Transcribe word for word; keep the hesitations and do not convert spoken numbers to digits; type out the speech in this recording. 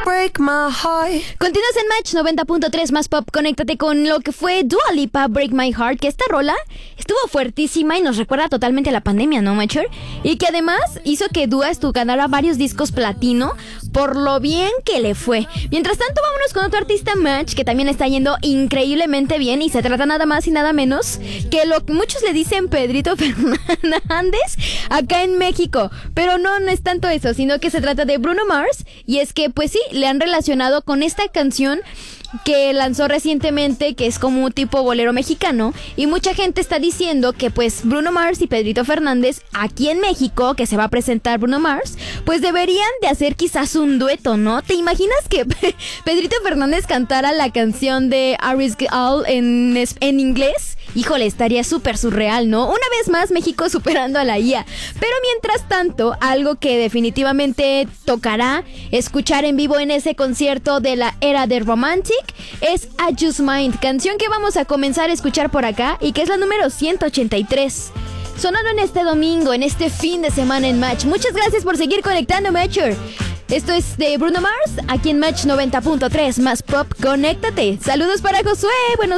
break my heart. Continúas en Match noventa punto tres más pop. Conéctate con lo que fue Dua Lipa, Break My Heart, que esta rola estuvo fuertísima y nos recuerda totalmente a la pandemia, ¿no, Macher? Y que además hizo que Dua estu ganara varios discos platino por lo bien que le fue. Mientras tanto, vámonos con otro artista, Match, que también está yendo increíblemente bien y se trata nada más y nada menos que lo que muchos le dicen Pedrito Fernández acá en México. Pero no, no es tanto eso, sino que se trata de Bruno Mars. Y es que, pues sí, le han relacionado con esta canción que lanzó recientemente, que es como un tipo bolero mexicano, y mucha gente está diciendo que pues Bruno Mars y Pedrito Fernández aquí en México, que se va a presentar Bruno Mars, pues deberían de hacer quizás un dueto, ¿no? ¿Te imaginas que Pedrito Fernández cantara la canción de Aris Girl en, en inglés? Híjole, estaría súper surreal, ¿no? Una vez más México superando a la I A. Pero mientras tanto, algo que definitivamente tocará escuchar en vivo en ese concierto de la era de Romantic es I Just Mind, canción que vamos a comenzar a escuchar por acá y que es la número ciento ochenta y tres. Sonando en este domingo, en este fin de semana en Match. Muchas gracias por seguir conectando, Matcher. Esto es de Bruno Mars, aquí en Match noventa punto tres más pop. Conéctate. Saludos para Josué. Buenos